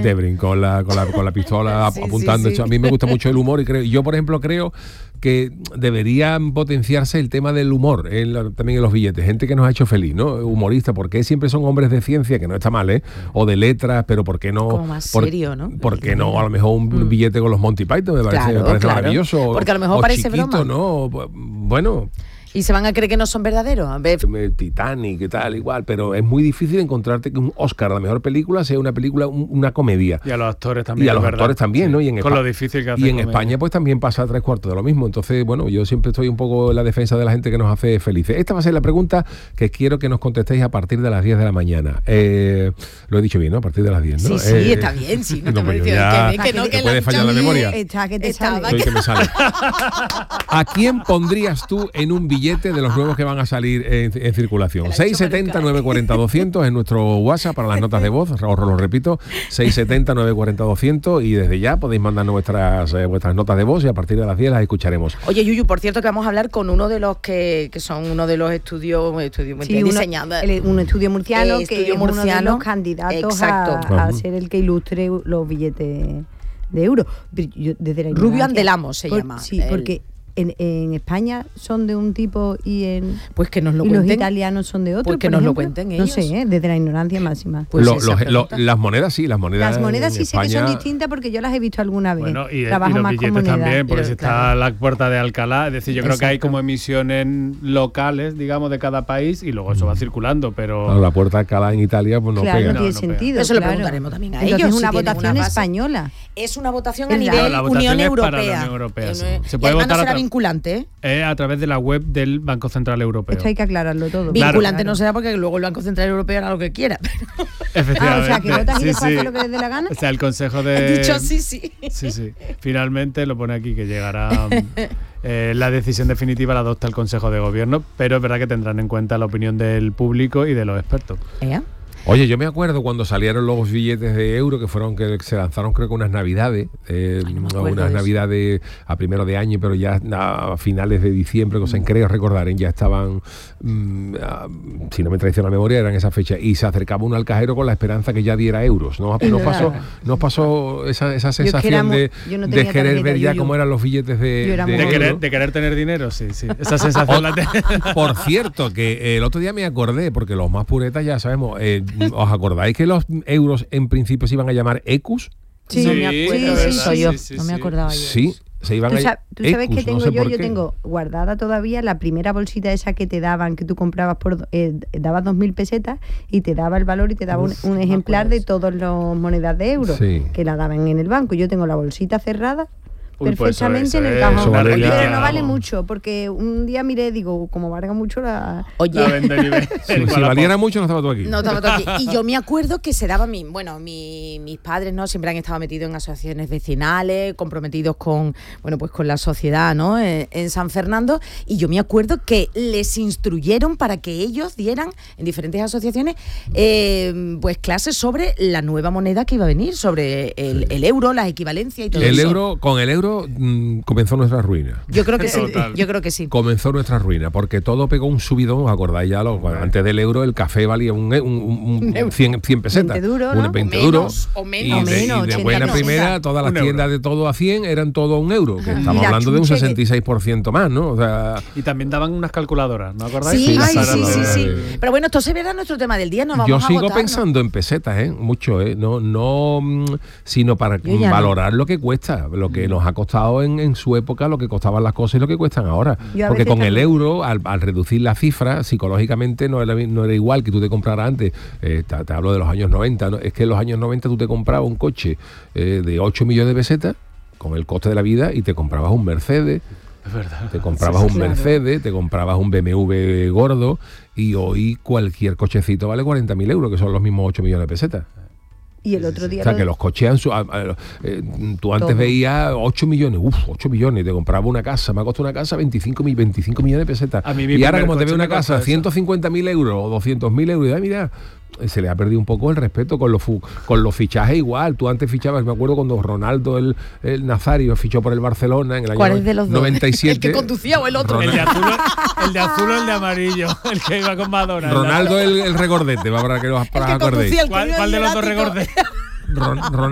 Debrin con la pistola apuntando. Sí. A mí me gusta mucho el humor y yo, por ejemplo, creo que deberían potenciarse el tema del humor también en los billetes. Gente que nos ha hecho feliz, ¿no? Humoristas, porque siempre son hombres de ciencia, que no está mal, o de letras, pero ¿por qué no? Como más serio, ¿no? ¿Por qué no? A lo mejor un billete con los Monty Python me parece maravilloso. Porque a lo mejor parece chiquito, broma. ¿no? Bueno. Y se van a creer que no son verdaderos. A ver. Titanic y tal, igual, pero es muy difícil encontrarte que un Oscar a la mejor película sea una película, una comedia. Y a los actores también. Y a los actores también, sí. ¿no? Y en con lo difícil que hace. Y en España pues también pasa 3/4 de lo mismo. Entonces, bueno, yo siempre estoy un poco en la defensa de la gente que nos hace felices. Esta va a ser la pregunta que quiero que nos contestéis a partir de las 10 de la mañana. Lo he dicho bien, ¿no? A partir de las 10, ¿no? Sí, está bien, sí. No te pues que puede fallar la memoria. Que te me sale. ¿A quién pondrías tú en un billete de los nuevos que van a salir en circulación? 670-940-200 es nuestro WhatsApp para las notas de voz, os lo repito, 670-940-200 y desde ya podéis mandarnos vuestras notas de voz y a partir de las 10 las escucharemos. Oye, Yuyu, por cierto que vamos a hablar con uno de los que son uno de los estudios diseñados. Un estudio murciano que es uno de los candidatos a ser el que ilustre los billetes de euro. Rubio Andelamo se llama. Sí, porque en España son de un tipo y pues que nos lo y cuenten. Los italianos son de otro. Pues que nos lo cuenten ellos. No sé, desde la ignorancia máxima. Pues las monedas sí, las monedas sí sé que son distintas porque yo las he visto alguna vez. Bueno, y trabajo los más billetes con moneda. también, porque si está la puerta de Alcalá, es decir, yo creo que hay como emisiones locales, digamos, de cada país y luego eso va circulando, pero... Claro, la puerta de Alcalá en Italia pues no pega. No tiene sentido. Eso lo preguntaremos también a ellos. Es una votación española. Es una votación a nivel Unión Europea. Se puede votar será vinculante, a través de la web del Banco Central Europeo. Esto hay que aclararlo todo. Vinculante no será porque luego el Banco Central Europeo hará lo que quiera. Efectivamente. O sea, que votas y después lo que les dé la gana. O sea, el Consejo de... He dicho sí. Sí. Finalmente lo pone aquí que llegará... la decisión definitiva la adopta el Consejo de Gobierno, pero es verdad que tendrán en cuenta la opinión del público y de los expertos. Oye, yo me acuerdo cuando salieron los billetes de euro que se lanzaron creo que unas navidades, navidades a primero de año, pero ya a finales de diciembre, creo recordar, ya estaban, si no me traiciona la memoria, eran esas fechas, y se acercaba uno al cajero con la esperanza que ya diera euros. ¿Nos pasó esa sensación de querer ver ya cómo eran los billetes de querer tener dinero? Sí. Esa sensación la Por cierto, que el otro día me acordé, porque los más puretas ya sabemos... ¿Os acordáis que los euros en principio se iban a llamar ecus? Sí, no me acuerdo de eso yo. No me acordaba yo. Sí, se iban a ¿Tú sabes qué tengo yo? Yo tengo guardada todavía la primera bolsita esa que te daban, que tú comprabas dabas 2.000 pesetas y te daba el valor y te daba un ejemplar de todas las monedas de euros que la daban en el banco. Yo tengo la bolsita cerrada perfectamente en el cajón. Pero no vale mucho, porque un día miré, digo, como valga mucho Oye, si valiera mucho no estaba tú aquí. No estaba tú aquí. Y yo me acuerdo que se daba mis padres, ¿no? Siempre han estado metidos en asociaciones vecinales, comprometidos con la sociedad, ¿no? En San Fernando. Y yo me acuerdo que les instruyeron para que ellos dieran en diferentes asociaciones clases sobre la nueva moneda que iba a venir, sobre el euro, las equivalencias y todo eso. Con el euro comenzó nuestra ruina. Yo creo que sí. Comenzó nuestra ruina, porque todo pegó un subidón, ¿os acordáis ya? Antes del euro el café valía un 100 pesetas. 20 duros, ¿no? 20 duros. O menos. Y de buena primera, todas las tiendas de todo a 100 eran todo un euro, que estamos hablando de un 66% más, ¿no? O sea, y también daban unas calculadoras, ¿no acordáis? Sí. Pero bueno, esto se verá nuestro tema del día, no vamos yo a sigo agotar, pensando en pesetas, mucho, no sino para valorar lo que cuesta, lo que nos ha costado en su época, lo que costaban las cosas y lo que cuestan ahora. Porque con el euro, al reducir la cifra, psicológicamente no era igual que tú te compraras antes. Te hablo de los años 90, ¿no? Es que en los años 90 tú te comprabas un coche de 8 millones de pesetas con el coste de la vida y te comprabas un Mercedes. Es verdad. Te comprabas un Mercedes, te comprabas un BMW gordo y hoy cualquier cochecito vale 40.000 euros, que son los mismos 8 millones de pesetas. Y el otro día... O sea, que los coches tú antes veías 8 millones, 8 millones, te compraba una casa, me ha costado una casa 25 millones de pesetas. Y ahora como te ve una casa 150.000 euros o 200.000 euros, y mira, se le ha perdido un poco el respeto con los fichajes igual. Tú antes fichabas, me acuerdo cuando Ronaldo el Nazario fichó por el Barcelona en el año 97. ¿El que conducía o el otro? El de azul o el de amarillo, el que iba con Madonna. Ronaldo el regordete, para que os acordéis. ¿Cuál de los dos regordetes?